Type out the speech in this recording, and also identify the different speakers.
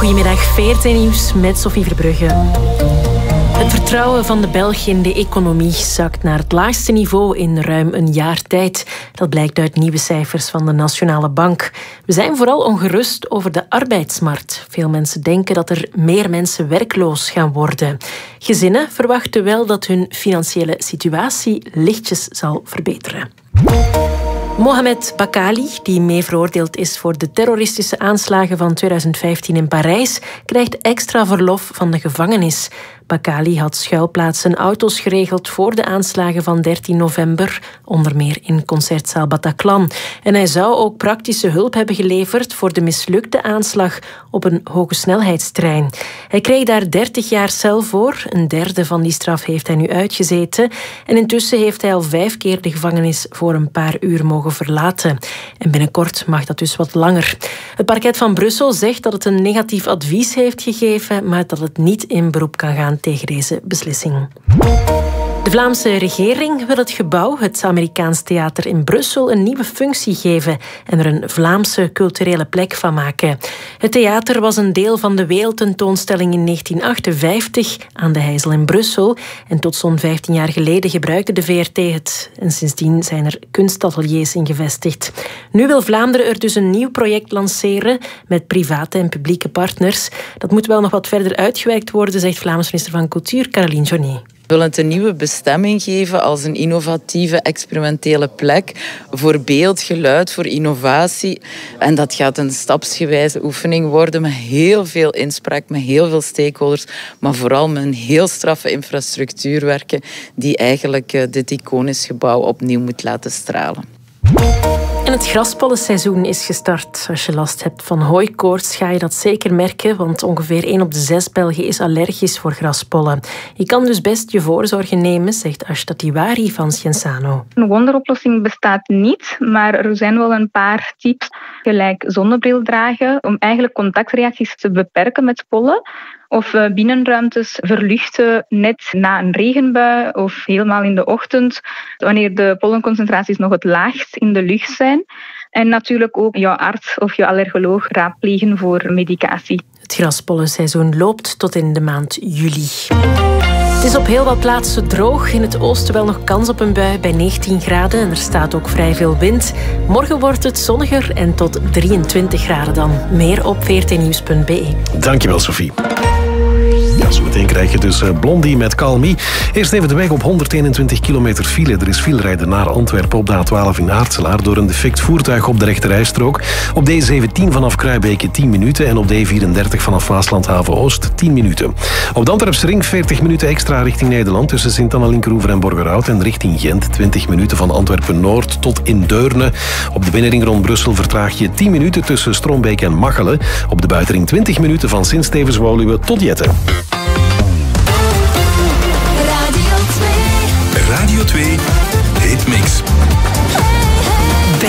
Speaker 1: Goedemiddag, VRT Nieuws met Sophie Verbrugge. Het vertrouwen van de Belgen in de economie zakt naar het laagste niveau in ruim een jaar tijd. Dat blijkt uit nieuwe cijfers van de Nationale Bank. We zijn vooral ongerust over de arbeidsmarkt. Veel mensen denken dat er meer mensen werkloos gaan worden. Gezinnen verwachten wel dat hun financiële situatie lichtjes zal verbeteren. Mohamed Bakali, die mee veroordeeld is voor de terroristische aanslagen van 2015 in Parijs, krijgt extra verlof van de gevangenis. Bakali had schuilplaatsen en auto's geregeld voor de aanslagen van 13 november, onder meer in concertzaal Bataclan. En hij zou ook praktische hulp hebben geleverd voor de mislukte aanslag op een hogesnelheidstrein. Hij kreeg daar 30 jaar cel voor. Een derde van die straf heeft hij nu uitgezeten. En intussen heeft hij al 5 keer de gevangenis voor een paar uur mogen verlaten. En binnenkort mag dat dus wat langer. Het parket van Brussel zegt dat het een negatief advies heeft gegeven, maar dat het niet in beroep kan gaan tegen deze beslissing. De Vlaamse regering wil het gebouw, het Amerikaans Theater in Brussel, een nieuwe functie geven en er een Vlaamse culturele plek van maken. Het theater was een deel van de wereldtentoonstelling in 1958 aan de Heijzel in Brussel. En tot zo'n 15 jaar geleden gebruikte de VRT het. En sindsdien zijn er kunstateliers in gevestigd. Nu wil Vlaanderen er dus een nieuw project lanceren met private en publieke partners. Dat moet wel nog wat verder uitgewerkt worden, zegt Vlaams minister van Cultuur Caroline Journet.
Speaker 2: We willen het een nieuwe bestemming geven als een innovatieve, experimentele plek voor beeld, geluid, voor innovatie. En dat gaat een stapsgewijze oefening worden met heel veel inspraak, met heel veel stakeholders, maar vooral met een heel straffe infrastructuur werken die eigenlijk dit iconisch gebouw opnieuw moet laten stralen.
Speaker 1: En het graspollenseizoen is gestart. Als je last hebt van hooikoorts ga je dat zeker merken, want ongeveer 1 op de 6 Belgen is allergisch voor graspollen. Je kan dus best je voorzorgen nemen, zegt Ashta Tiwari van Sciensano.
Speaker 3: Een wonderoplossing bestaat niet, maar er zijn wel een paar tips, gelijk zonnebril dragen, om eigenlijk contactreacties te beperken met pollen. Of binnenruimtes verluchten net na een regenbui of helemaal in de ochtend, wanneer de pollenconcentraties nog het laagst in de lucht zijn. En natuurlijk ook jouw arts of je allergoloog raadplegen voor medicatie.
Speaker 1: Het graspollenseizoen loopt tot in de maand juli. Het is op heel wat plaatsen droog. In het oosten wel nog kans op een bui bij 19 graden. En er staat ook vrij veel wind. Morgen wordt het zonniger en tot 23 graden dan. Meer op vrtnieuws.be.
Speaker 4: Dankjewel, Sophie. Ja, zometeen krijg je dus Blondie met Call Me. Eerst even de weg op 121 kilometer file. Er is filerijden naar Antwerpen op de A12 in Aartselaar door een defect voertuig op de rechterrijstrook. Op de E17 vanaf Kruibeke 10 minuten en op de E34 vanaf Waaslandhaven Oost 10 minuten. Op de Antwerpse ring 40 minuten extra richting Nederland tussen Sint-Anna-Linkeroever en Borgerhout en richting Gent 20 minuten van Antwerpen-Noord tot in Deurne. Op de binnenring rond Brussel vertraag je 10 minuten tussen Strombeek en Machelen. Op de buitenring 20 minuten van Sint-Stevens-Woluwe tot Jetten.